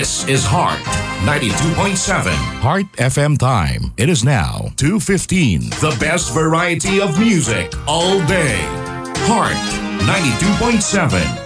This is Heart 92.7. Heart FM time. It is now 2:15. The best variety of music all day. Heart 92.7.